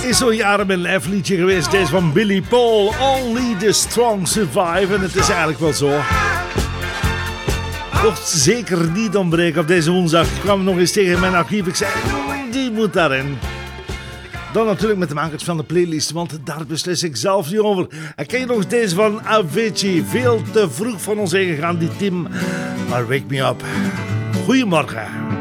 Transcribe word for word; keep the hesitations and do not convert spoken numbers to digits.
Is zo'n jaren mijn live liedje geweest. Deze van Billy Paul. Only the strong survive. En het is eigenlijk wel zo. Mocht zeker niet ontbreken op deze woensdag. Ik kwam nog eens tegen in mijn archief. Ik zei, die moet daarin. Dan natuurlijk met de makers van de playlist, want daar beslis ik zelf niet over. En ken je nog eens deze van Avicii? Veel te vroeg van ons heen gegaan, die Tim. Maar wake me up. Goedemorgen.